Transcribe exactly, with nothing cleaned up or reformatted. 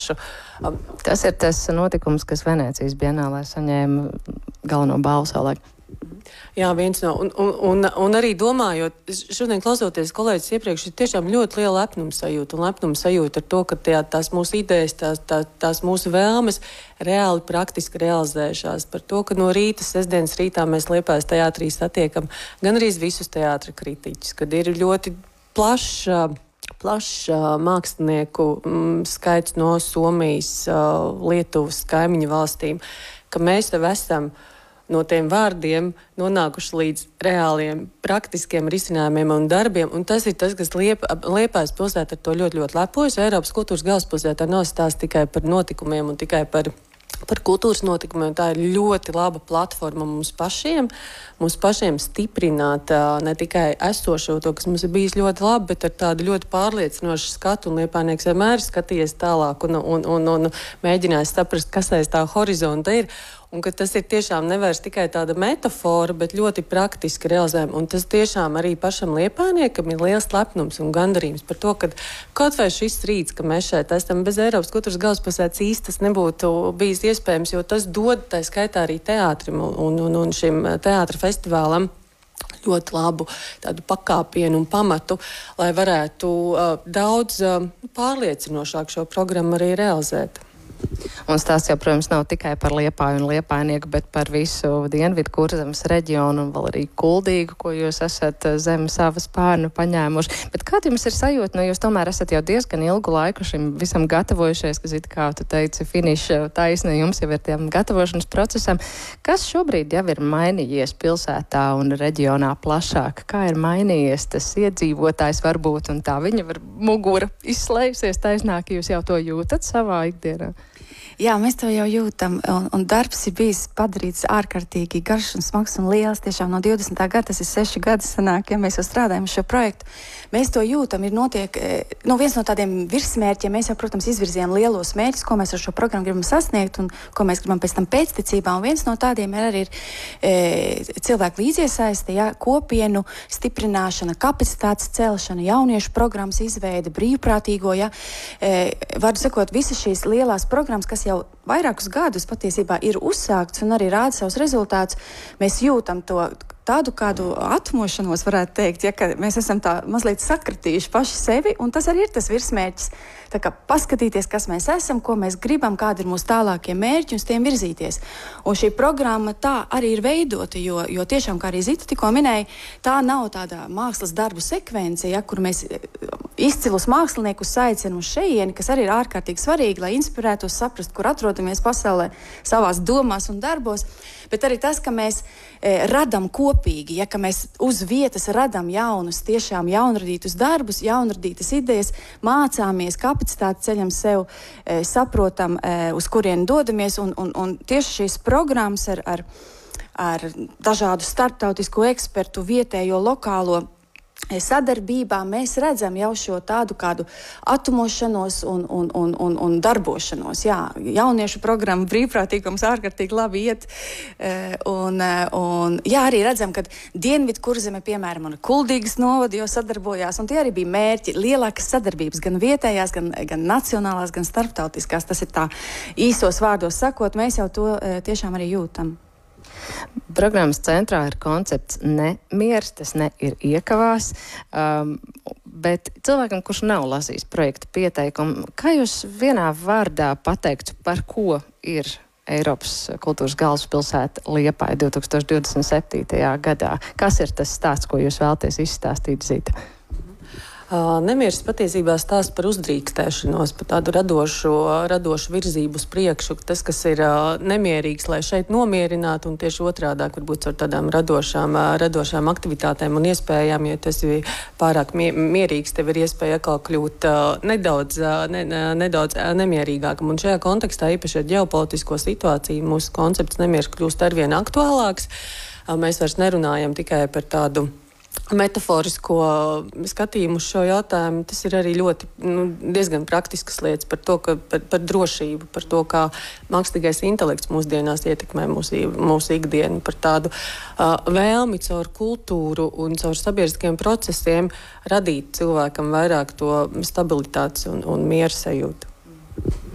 Tas ir tas notikums, kas Venēcijas bienālē saņēma galveno balvu savulaik. Jā, viens no, un, un, un, un arī domājot, šodien klausoties kolēģis iepriekš, ir tiešām ļoti liela lepnuma sajūta, un lepnuma sajūta ar to, ka tie, tās mūsu idejas, tās, tās, tās mūsu vēlmes reāli praktiski realizējušās, par to, ka no rīta, sestdienas rītā mēs Liepājas teātrī satiekam gan arī visus teātra kritiķus, kad ir ļoti plašs, plašs mākslinieku mm, skaits no Somijas, Lietuvas, kaimiņu valstīm, ka mēs tev esam no tiem vārdiem nonākuši līdz reāliem, praktiskiem risinājumiem un darbiem, un tas ir tas, kas Liep, Liepājas pilsēta ar to ļoti, ļoti lepojas. Eiropas kultūras galvaspilsētā nav stāsts tikai par notikumiem un tikai par, par kultūras notikumiem. Tā ir ļoti laba platforma mums pašiem, mums pašiem stiprināt ne tikai esošo to, kas mums ir bijis ļoti labi, bet ar tādu ļoti pārliecinošu skatu, un liepājnieks vienmēr skatījies tālāk un, un, un, un mēģinājis saprast, kas aiz tā horizonta ir. Un ka tas ir tiešām nevairs tikai tāda metafora, bet ļoti praktiski realizējama. Un tas tiešām arī pašam liepājniekam ir liels lepnums un gandarījums par to, ka kaut vai šis rīts, ka mēs šeit esam bez Eiropas kultūras galvaspilsētas īsti tas nebūtu bijis iespējams, jo tas dod tā skaitā arī teātrim un, un, un šim teātra festivālam ļoti labu tādu pakāpienu un pamatu, lai varētu uh, daudz uh, pārliecinošāk šo programmu arī realizēt. Un stāsts jau, protams, nav tikai par Liepāju un liepājnieku, bet par visu Dienvidu Kurzemes reģionu un vēl arī Kuldīgu, ko jūs esat zem savas spārnu paņēmuši. Bet kāda jums ir sajūta? Nu, jūs tomēr esat jau diezgan ilgu laiku šim visam gatavojušies, kas it kā tu teici, finiša taisni jums jau ir tiem gatavošanas procesam. Kas šobrīd jau ir mainījies pilsētā un reģionā plašāk? Kā ir mainījies tas iedzīvotājs varbūt un tā viņa var mugura izslējusies taisnāk, jūs jau to jūtat savā ikdienā? Jā, mēs to jau jūtam, un, un darbs ir bijis padarīts ārkārtīgi garš un smags un liels. Tiešām no divdesmitā gada, tas ir seši gadi sanāk, ja mēs jau strādājam šo projektu. Mēs to jūtam, ir notiek, nu, viens no tādiem virsmērķiem, mēs jau, protams, izvirzījām lielos mērķus, ko mēs ar šo programmu gribam sasniegt un ko mēs gribam pēc tam pēctecībā, un viens no tādiem ir arī ir, e, cilvēku līdziesaiste, ja, kopienu stiprināšana, kapacitātes celšana, jauniešu programmas izveide, brīvprātīgo, ja, e, varu sakot, visas šīs lielās programmas, kas jau vairākus gadus patiesībā ir uzsākts un arī rāda savus rezultātus, mēs jūtam to tādu kādu atmošanos, varētu teikt, ja, ka mēs esam tā mazliet sakritījuši paši sevi, un tas arī ir tas virsmērķis. Tā kā paskatīties, kas mēs esam, ko mēs gribam, kādi ir mūsu tālākie mērķi un uz tiem virzīties. Un šī programma tā arī ir veidota, jo, jo tiešām, kā arī Zita tikko minēja, tā nav tāda mākslas darbu sekvence, ja, kur mēs izcilus māksliniekus aicinām uz šejieni, kas arī ir ārkārtīgi svarīgi, lai inspirētos saprast, kur atrodamies pasaulē, savās domās un darbos, bet arī tas, ka mēs e, radam kopīgi, ja, ka mēs uz vietas radam jaunus, tiešām jaunradītus darbus, jaunradītas idejas, mācāmies, kapacitāti ceļam sev, e, saprotam, e, uz kurien dodamies, un, un, un tieši šīs programmas ar, ar, ar dažādu starptautisko ekspertu, vietējo, lokālo sadarbībā mēs redzam jau šo tādu kādu atumošanos un, un, un, un, un darbošanos. Jā, jauniešu programma brīvprātīgums ārkārtīgi labi iet. Un, un jā, arī redzam, ka Dienvidu Kurzeme, piemēram, un Kuldīgas novada jau sadarbojās, un tie arī bija mērķi, lielākas sadarbības, gan vietējās, gan, gan nacionālās, gan starptautiskās. Tas ir tā īsos vārdos sakot, mēs jau to tiešām arī jūtam. Programmas centrā ir koncepts nemiers, tas ne ir iekavās, um, bet cilvēkam, kurš nav lasījis projekta pieteikumu, kā jūs vienā vārdā pateiktu, par ko ir Eiropas kultūras galvaspilsēta Liepāja divtūkstoš divdesmit septītajā gadā? Kas ir tas stāsts, ko jūs vēlaties izstāstīt, Zita? Uh, Nemiers patiesībā stāsta par uzdrīkstēšanos, par tādu radošu, radošu virzību uz priekšu, tas, kas ir uh, nemierīgs, lai šeit nomierinātu, un tieši otrādāk varbūt ar tādām radošām, uh, radošām aktivitātēm un iespējām, ja tas ir pārāk mie mierīgs, tev ir iespēja atkal kļūt uh, nedaudz, uh, ne, nedaudz uh, nemierīgākam. Un šajā kontekstā, īpaši ar ģeopolitisko situāciju, mūsu koncepts nemiers kļūst arvien aktuālāks. Uh, mēs vairs nerunājam tikai par tādu metaforisko skatījumu uz šo jautājumu. Tas ir arī ļoti nu, diezgan praktiskas lietas par to, ka, par, par drošību, par to, kā mākslīgais intelekts mūsdienās ietekmē mūsu, mūsu ikdienu, par tādu uh, vēlmi caur kultūru un caur sabiedriskiem procesiem radīt cilvēkam vairāk to stabilitātes un, un miera sajūtu.